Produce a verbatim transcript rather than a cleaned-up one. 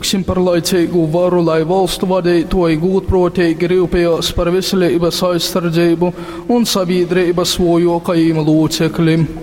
Lūksim par laicīgu varu, lai valstu vadītoji gūtprotīgi rūpējās par veselības aizsardzību un sabiedrības vojokajiem locekļiem.